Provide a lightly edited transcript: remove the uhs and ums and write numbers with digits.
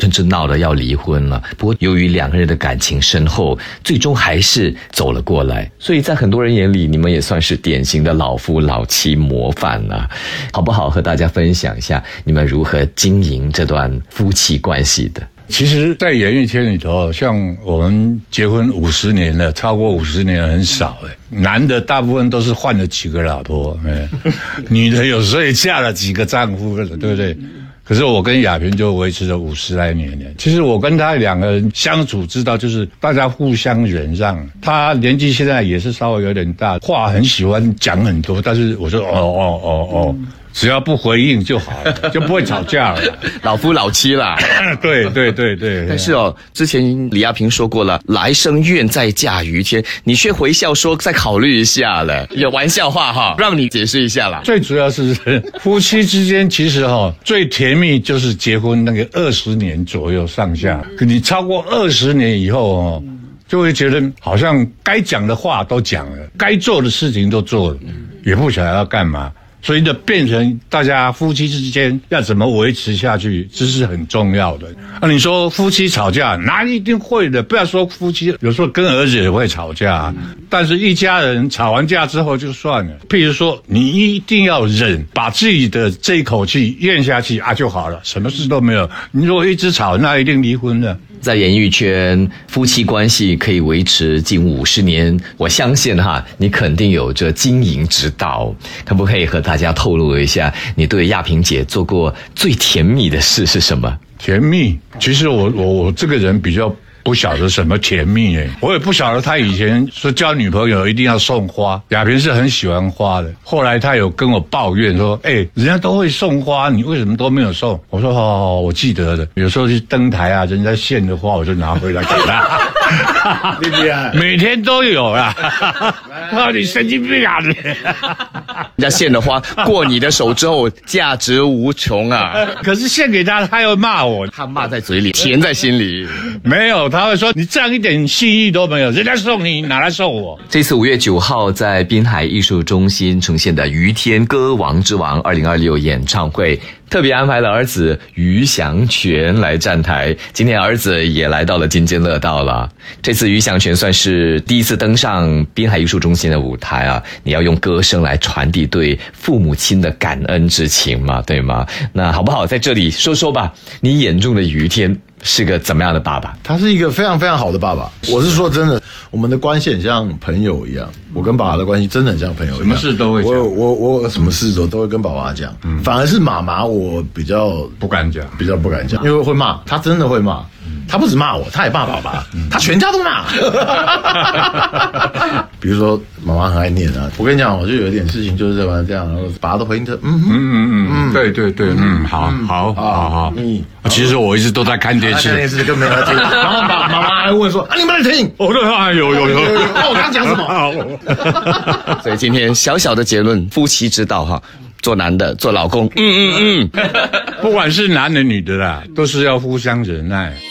甚至闹得要离婚了。不过由于两个人的感情深厚，最终还是走了过来。所以在很多人眼里，你们也算是典型的老夫老妻模范了。好不好和大家分享一下你们如何经营这段夫妻关系的？ 其实在演艺圈里头，像我们结婚50年了，超过50年很少男的大部分都是换了几个老婆女的有时候也嫁了几个丈夫了，对不对？可是我跟亚萍就维持了50来年了。其实我跟他两个人相处之道就是大家互相忍让。他年纪现在也是稍微有点大，话很喜欢讲很多，但是我说只要不回应就好了，就不会吵架了。 老夫老妻啦。 对。 但是之前李亚萍说过了，来生愿再嫁于天，你却回笑说再考虑一下了，有玩笑话哈，让你解释一下啦。 最主要是夫妻之间其实最甜蜜就是结婚那个20年左右上下，你超过20年以后就会觉得好像该讲的话都讲了，该做的事情都做了，也不晓得要干嘛。所以就变成大家夫妻之间要怎么维持下去，这是很重要的。你说夫妻吵架，那一定会的。不要说夫妻，有时候跟儿子也会吵架但是一家人吵完架之后就算了。譬如说，你一定要忍，把自己的这一口气咽下去就好了，什么事都没有。你如果一直吵，那一定离婚了。 在演艺圈，夫妻关系可以维持近50年，我相信你肯定有这经营之道。可不可以和大家透露一下，你对亚萍姐做过最甜蜜的事是什么？ 甜蜜？其实我这个人比较不晓得什么甜蜜我也不晓得他以前说交女朋友一定要送花，亚萍是很喜欢花的。后来他有跟我抱怨说，人家都会送花，你为什么都没有送？我说我记得的，有时候去登台人家献的花我就拿回来给他。每天都有啦。你神经病啊你！ 人家献的花过你的手之后价值无穷啊。 可是献给他，他又骂我。 他骂在嘴里，甜在心里。 没有，他会说你这样一点信义都没有，人家送你拿来送我。 这次5月9号在滨海艺术中心呈现的于天歌王之王2026演唱会，特别安排了儿子于祥全来站台。今天儿子也来到了津津乐道了。这次于祥全算是第一次登上滨海艺术中心的舞台你要用歌声来传递对父母亲的感恩之情嘛，对吗？那好不好在这里说说吧，你眼中的于天是个怎么样的爸爸？ 他是一个非常非常好的爸爸。我是说真的，我们的关系很像朋友一样。我跟爸爸的关系真的很像朋友一样， 什么事都会讲。 我什么事都会跟爸爸讲。反而是妈妈我比较不敢讲， 因为会骂，他真的会骂。他不止骂我，他也骂爸爸，他全家都骂。比如说妈妈很爱念我跟你讲，我就有一点事情就是这样，然后爸爸都回应他， 对，好。其实我一直都在看电视， 根本没在听。然后妈妈还问说你没在听？我说有。那我刚讲什么？ 所以今天小小的结论，夫妻之道做男的做老公，不管是男的女的啦，都是要互相忍耐。